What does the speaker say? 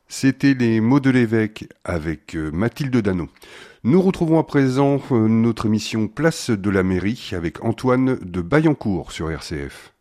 C'était les mots de l'évêque avec Mathilde Dano. Nous retrouvons à présent notre émission Place de la Mairie avec Antoine de Bayancourt sur RCF.